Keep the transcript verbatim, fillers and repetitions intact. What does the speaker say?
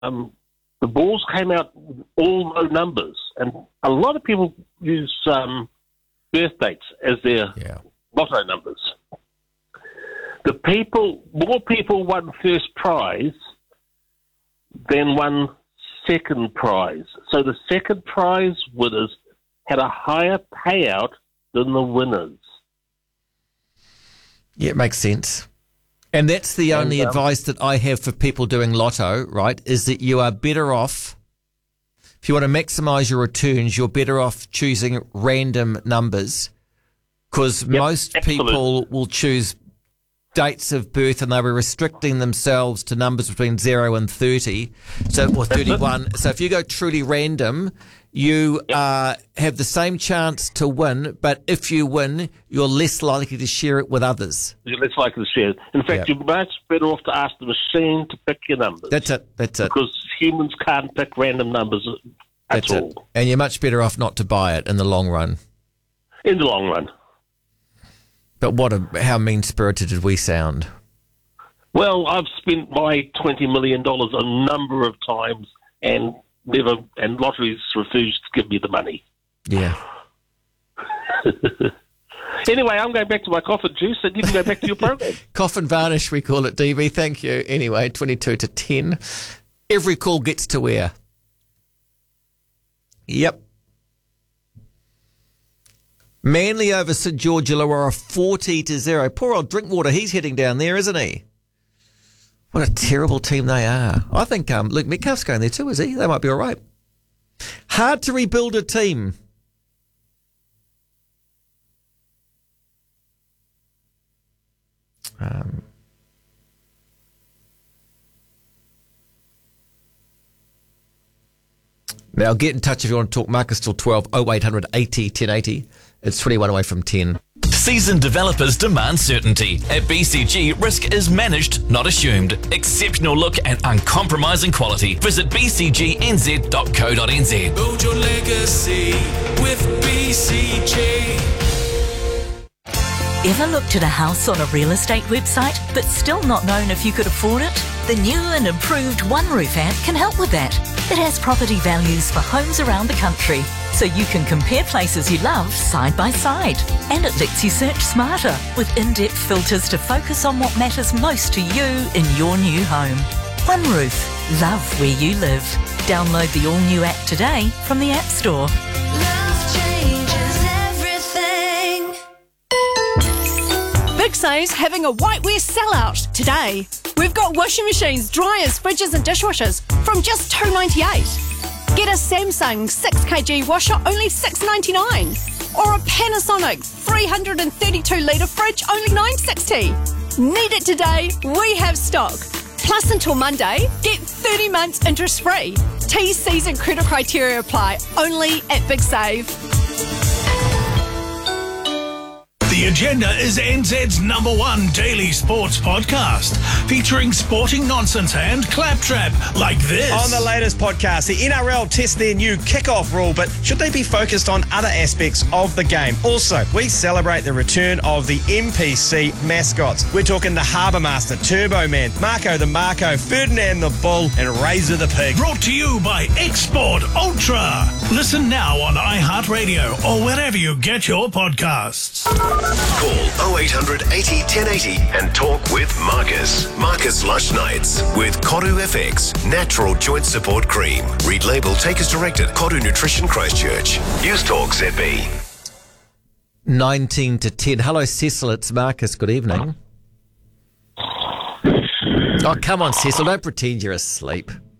um, the balls came out all low numbers, and a lot of people use um, birth dates as their Yeah. lotto numbers. The people, more people won first prize than won second prize. So the second prize winners had a higher payout than the winners. Yeah, it makes sense. And that's the And, only um, advice that I have for people doing lotto, right, is that you are better off, if you want to maximise your returns, you're better off choosing random numbers, because Yep, most absolutely. people will choose dates of birth and they'll be restricting themselves to numbers between zero and thirty, so or thirty-one. So if you go truly random, you uh, have the same chance to win, but if you win, you're less likely to share it with others. You're less likely to share it. In fact, Yep. you're much better off to ask the machine to pick your numbers. That's it. That's it. Because humans can't pick random numbers at That's all it. And you're much better off not to buy it in the long run. in the long run. But what a how mean-spirited did we sound? Well, I've spent my twenty million dollars a number of times and never, and lotteries refused to give me the money. Yeah. Anyway, I'm going back to my coffin juice, and you can go back to your program. Coffin varnish, we call it, D B. Thank you. Anyway, twenty-two to ten. Every call gets to air. Yep. Manly over St George Illawarra forty to zero. Poor old Drinkwater, he's heading down there, isn't he? What a terrible team they are. I think um, Luke Metcalf's going there too, is he? They might be all right. Hard to rebuild a team. Um, now get in touch if you want to talk. Marcus till twelve, oh eight hundred eighty ten eighty. It's twenty-one away from ten. Seasoned developers demand certainty. At B C G, risk is managed, not assumed. Exceptional look and uncompromising quality. Visit b c g n z dot co dot n z. Build your legacy with B C G. Ever looked at a house on a real estate website but still not known if you could afford it? The new and improved One Roof app can help with that. It has property values for homes around the country, so you can compare places you love side by side. And it lets you search smarter with in-depth filters to focus on what matters most to you in your new home. One Roof. Love where you live. Download the all-new app today from the App Store. Love changes everything. Big Save's having a whiteware sellout today. We've got washing machines, dryers, fridges and dishwashers from just two dollars ninety-eight. Get a Samsung six kilogram washer, only six dollars ninety-nine. Or a Panasonic three hundred thirty-two litre fridge, only nine dollars sixty. Need it today? We have stock. Plus, until Monday, get thirty months interest free. T, C's and credit criteria apply. Only at Big Save. The Agenda is N Z's number one daily sports podcast, featuring sporting nonsense and claptrap like this. On the latest podcast, the N R L tests their new kickoff rule, but should they be focused on other aspects of the game? Also, we celebrate the return of the M P C mascots. We're talking the Harbour Master, Turbo Man, Marco the Marco, Ferdinand the Bull, and Razor the Pig. Brought to you by Export Ultra. Listen now on iHeartRadio or wherever you get your podcasts. Call oh eight hundred eighty ten eighty and talk with Marcus. Marcus Lush Nights with Koru F X Natural Joint Support Cream. Read label, take as directed. Koru Nutrition Christchurch. News Talk Z B. nineteen to ten. Hello, Cecil. It's Marcus. Good evening. Oh, come on, Cecil. Don't pretend you're asleep.